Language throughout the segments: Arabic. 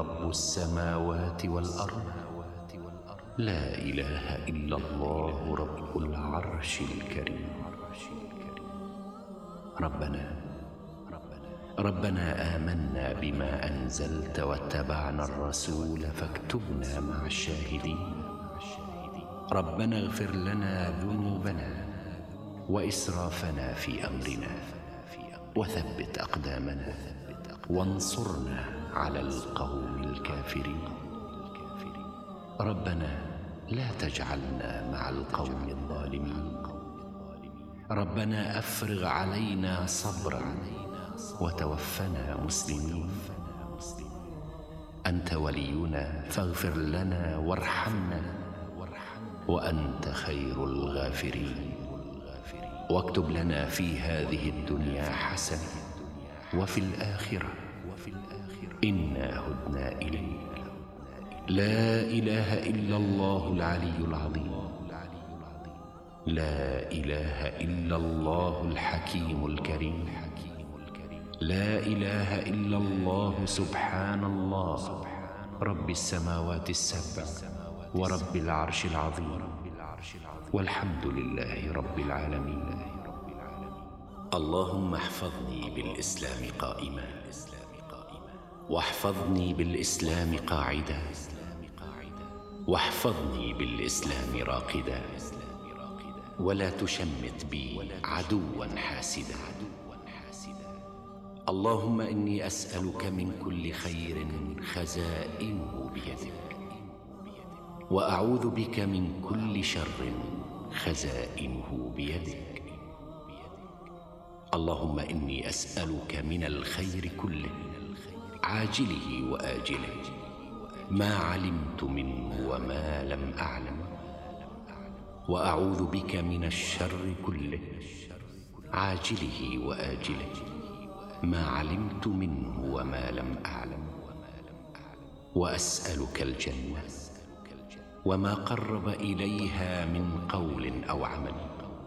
رب السماوات والأرض، لا إله إلا الله رب العرش الكريم. ربنا آمنا بما أنزلت واتبعنا الرسول فاكتبنا مع الشاهدين. ربنا اغفر لنا ذنوبنا وإسرافنا في أمرنا وثبت أقدامنا وانصرنا على القوم الكافرين. ربنا لا تجعلنا مع القوم الظالمين. ربنا أفرغ علينا صبرا وتوفنا مسلمين. أنت ولينا فاغفر لنا وارحمنا وأنت خير الغافرين. واكتب لنا في هذه الدنيا حسنة وفي الآخرة إنا هدنا إليك. لا إله إلا الله العلي العظيم. لا إله إلا الله الحكيم الكريم. لا إله إلا الله سبحان الله رب السماوات السبع ورب العرش العظيم، والحمد لله رب العالمين. اللهم احفظني بالإسلام قائما، واحفظني بالإسلام قاعدا، واحفظني بالإسلام راقدا، ولا تشمت بي عدوا حاسدا. اللهم إني أسألك من كل خير خزائنه بيدك، وأعوذ بك من كل شر خزائنه بيدك. اللهم إني أسألك من الخير كله عاجله وآجله، ما علمت منه وما لم أعلم، وأعوذ بك من الشر كله عاجله وآجله، ما علمت منه وما لم أعلم. وأسألك الجنة وما قرب إليها من قول أو عمل،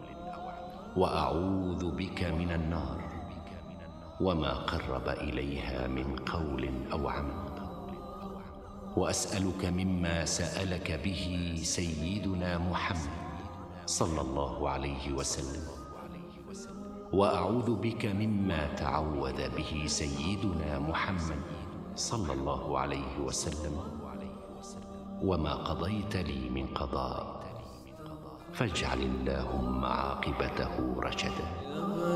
وأعوذ بك من النار وما قرب إليها من قول أو عمل. وأسألك مما سألك به سيدنا محمد صلى الله عليه وسلم، وأعوذ بك مما تعوذ به سيدنا محمد صلى الله عليه وسلم، وما قضيت لي من قضاء فاجعل اللهم عاقبته رشدا.